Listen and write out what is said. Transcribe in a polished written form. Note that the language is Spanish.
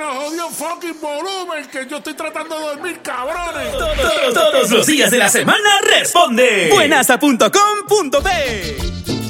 jodió fucking volumen, que yo estoy tratando de dormir, cabrones. Todos los días de la semana responde. Buenasa.com.pe